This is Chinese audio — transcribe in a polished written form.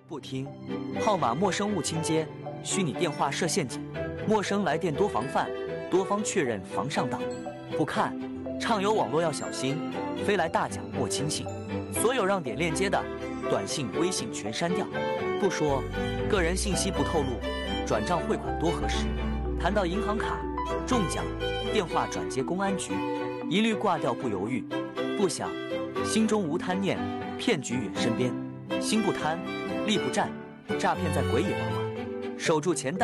不听，号码陌生勿轻接，虚拟电话设陷阱，陌生来电多防范，多方确认防上当。不看，畅游网络要小心，飞来大奖莫轻信。所有让点链接的短信、微信全删掉。不说，个人信息不透露，转账汇款多核实。谈到银行卡、中奖、电话转接公安局，一律挂掉不犹豫。不想，心中无贪念，骗局远身边。心不贪，力不战，诈骗在鬼影茫茫。守住钱袋。